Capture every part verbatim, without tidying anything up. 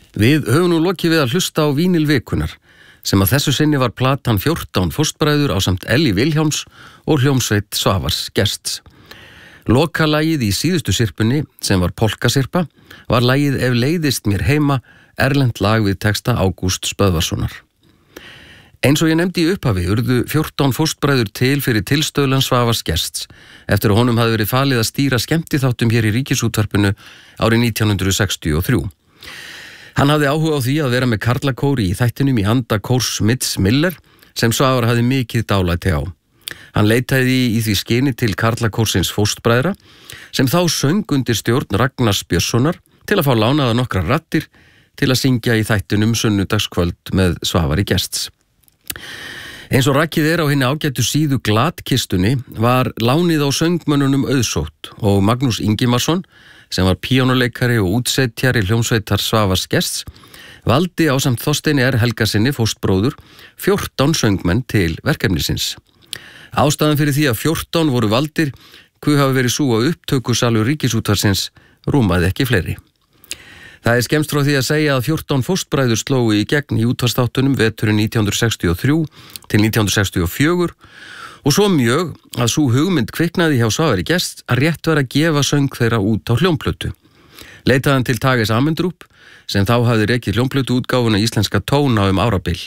Við höfum nú lokið við að hlusta á Vínil vikunnar, sem að þessu sinni var platan fjórtán fóstbræður ásamt Elli Vilhjálms og hljómsveit Svavars Gests. Lokalagið í síðustu sirpunni, sem var polkasirpa, var lagið Ef leiðist mér heima, erlent lag við texta Ágústs Böðvarssonar. Eins og ég nefndi í upphafi urðu fjórtán fóstbræður til fyrir tilstöðlan Svavars Gests, eftir að honum hafði verið falið að stýra skemmtiþáttum hér í Ríkisútvarpinu árið nítján hundruð sextíu og þrjú. Hann hafði áhuga á því að vera með karlakóri í þættinum í anda kórs Mitts Miller sem Svavar hafði mikið dálæti á. Hann leitaði í því skyni til karlakórsins fóstbræðra sem þá söng undir stjórn Ragnars Björnssonar til að fá lánaða nokkrar raddir til að syngja í þættinum sunnudagskvöld með Svavari Gests. Eins og rakið er á hinni ágætu síðu Glatkistunni var lánið á söngmönnunum auðsótt og Magnús Ingimarsson, sem var píanoleikari og útsetjari hljómsveitar Svavars Gests, valdi ásamt Þorsteini R. Helgasyni fóstbróður fjórtán söngmenn til verkefnisins. Ástæðan fyrir því að fjórtán voru valdir hver hafi verið sú að upptökusalur Ríkisútvarsins rúmaði ekki fleiri. Það er skemmst frá því að segja að fjórtán fóstbræður slógu í gegn í útvarpsþáttunum veturinn nítján hundruð sextíu og þrjú til nítján hundruð sextíu og fjögur og svo mjög að sú hugmynd kviknaði hjá Svavari Gests að rétt var að gefa söng þeirra út á hljómplötu. Leitaði hann til Tages Amendrup sem þá hafði rekið hljómplötu útgáfuna íslenska tóna um árabil.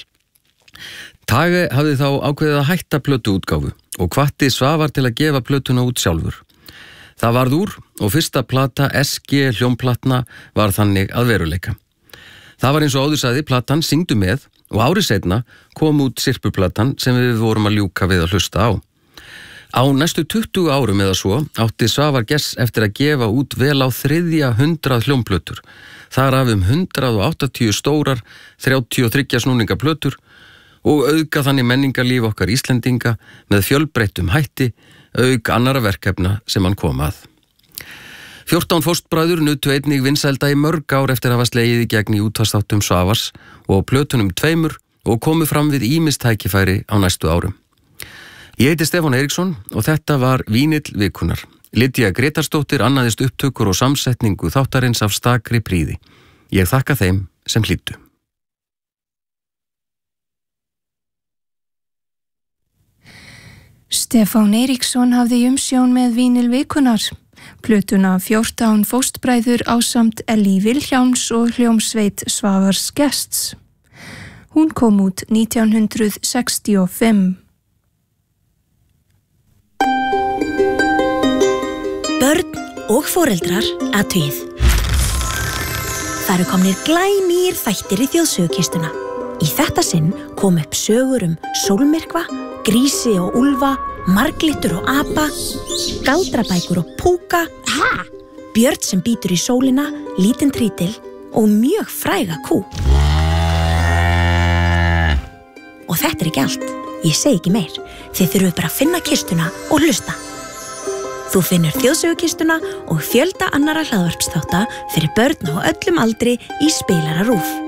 Tage hafði þá ákveðið að hætta plötu útgáfu og hvatti Svavar til að gefa plötuna út sjálfur. Það varð úr og fyrsta plata S G hljómplatna var þannig að veruleika. Það var eins og áður sagði platan Syngdu með og árið seinna kom út sirpuplatan sem við vorum að ljúka við að hlusta á. Á næstu tuttugu árum eða svo átti Svavar Gests eftir að gefa út vel á þriðja hundrað hljómplötur. Þar af um hundrað og áttatíu stórar, þrjátíu og þrjú snúninga plötur og auka þannig menningarlíf okkar Íslendinga með fjölbreyttum hætti, auk annara verkefna sem hann kom að. fjórtán fóstbræður nutu einnig vinsælda í mörg ár eftir að hafa slegið í gegn í útvarpsþáttum Svavars og plötunum tveimur og komu fram við ýmis tækifæri á næstu árum. Ég heiti Stefán Eiríksson og þetta var Vínill vikunnar. Lydia Gretarsdóttir annaðist upptökur og samsetningu þáttarins af stakri prýði. Ég þakka þeim sem hlýddu. Stefán Eiríksson hafði umsjón með Vínill vikunnar. Plötuna fjórtán fóstbræður ásamt Elli Vilhjálms og hljómsveit Svavars Gests. Hún kom út nítján hundruð sextíu og fimm. Börn og foreldrar athugið. Það eru komnir glænýir þættir í þjóðsögukistuna. Í þetta sinn kom upp sögur um sólmyrkva, grísi og úlfa, marglittur og apa, galdrabækur og púka, ha? Björn sem bítur í sólina, lítinn trítil og mjög fræga kú. Og þetta er ekki allt. Ég segi ekki meir. Þið þurfum bara að finna kistuna og hlusta. Þú finnur þjóðsögukistuna og fjölda annara hlaðvarpsþátta fyrir börn á öllum aldri í Spilara RÚV.